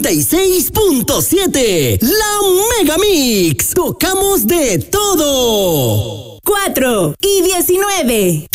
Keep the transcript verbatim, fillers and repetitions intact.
noventa y seis punto siete. La Mega Mix. Tocamos de todo. cuatro y diecinueve.